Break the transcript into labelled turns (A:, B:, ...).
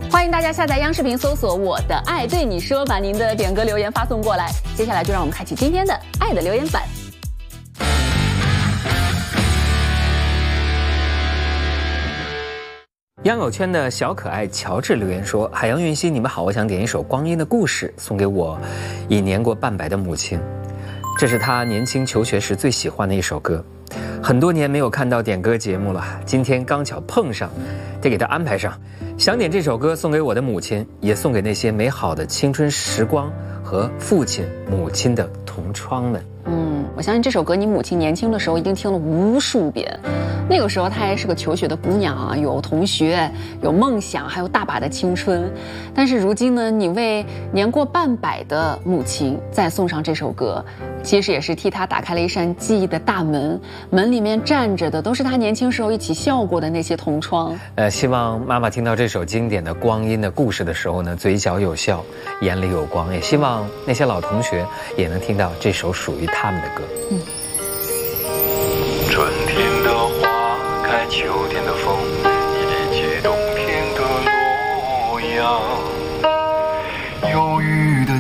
A: 欢迎大家下载央视频，搜索我的爱对你说，把您的点歌留言发送过来。接下来就让我们开启今天的爱的留言板。
B: 央友圈的小可爱乔治留言说：海洋云熙，你们好，我想点一首《光阴的故事》送给我已年过半百的母亲，这是她年轻求学时最喜欢的一首歌。很多年没有看到点歌节目了，今天刚巧碰上，得给她安排上。想点这首歌送给我的母亲，也送给那些美好的青春时光和父亲母亲的同窗们。
A: 我相信这首歌你母亲年轻的时候一定听了无数遍。那个时候她还是个求学的姑娘啊，有同学，有梦想，还有大把的青春。但是如今呢，你为年过半百的母亲再送上这首歌，其实也是替她打开了一扇记忆的大门，门里面站着的都是她年轻时候一起笑过的那些同窗。
B: 希望妈妈听到这首经典的《光阴的故事》的时候呢，嘴角有笑，眼里有光。也希望那些老同学也能听到这首属于他们的歌。
C: 春天的花开，秋天的风，一起冬天的洛阳。忧郁的